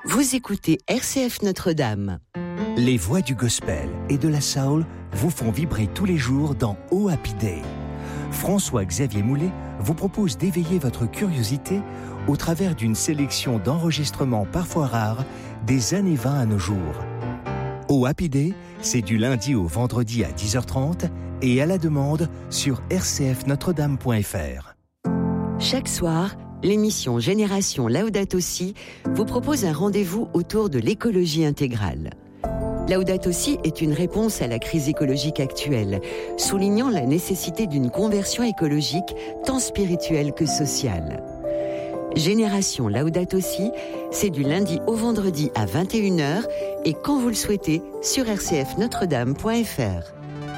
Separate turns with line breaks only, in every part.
Vous écoutez RCF Notre-Dame.
Les voix du gospel et de la soul vous font vibrer tous les jours dans Oh Happy Day. François-Xavier Moulet vous propose d'éveiller votre curiosité au travers d'une sélection d'enregistrements parfois rares des années 20 à nos jours. Oh Happy Day, c'est du lundi au vendredi à 10h30 et à la demande sur rcfnotredame.fr.
Chaque soir, l'émission Génération Laudato Si vous propose un rendez-vous autour de l'écologie intégrale. Laudato Si est une réponse à la crise écologique actuelle, soulignant la nécessité d'une conversion écologique tant spirituelle que sociale. Génération Laudato Si, c'est du lundi au vendredi à 21h et quand vous le souhaitez sur rcfnotredame.fr.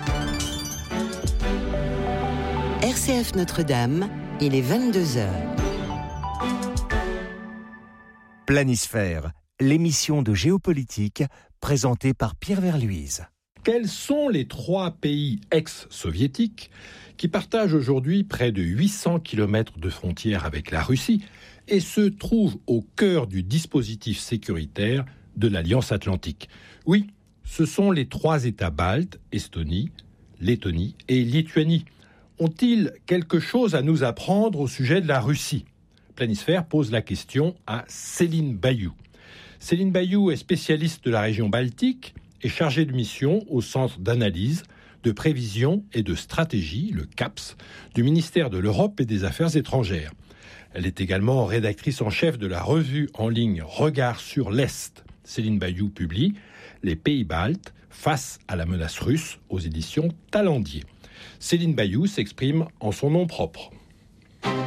RCF Notre-Dame, il est 22h.
Planisphère, l'émission de géopolitique présentée par Pierre Verluise.
Quels sont les 3 pays ex-soviétiques qui partagent aujourd'hui près de 800 km de frontières avec la Russie et se trouvent au cœur du dispositif sécuritaire de l'Alliance Atlantique? Oui, ce sont les 3 États baltes, Estonie, Lettonie et Lituanie. Ont-ils quelque chose à nous apprendre au sujet de la Russie? Planisphère pose la question à Céline Bayou. Céline Bayou est spécialiste de la région baltique et chargée de mission au Centre d'analyse, de prévision et de stratégie, le CAPS, du ministère de l'Europe et des Affaires étrangères. Elle est également rédactrice en chef de la revue en ligne Regard sur l'Est. Céline Bayou publie « Les pays baltes face à la menace russe » aux éditions Talendier. Céline Bayou s'exprime en son nom propre.